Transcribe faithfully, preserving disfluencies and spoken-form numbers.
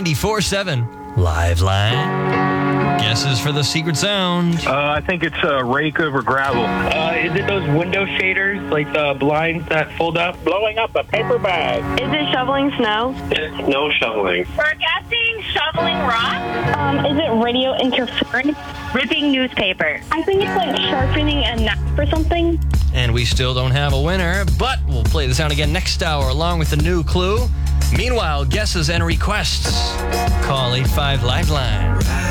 ninety-four seven Live Line. Guesses for the secret sound. Uh, I think it's a rake over gravel. Uh, is it those window shaders, like the blinds that fold up? Blowing up a paper bag. Is it shoveling snow? It's snow shoveling. We're guessing shoveling rock. Um, is it radio interference? Ripping newspaper. I think it's like sharpening a knife or something. And we still don't have a winner, but we'll play the sound again next hour along with the new clue. Meanwhile, guesses and requests. Call eight five Live Line.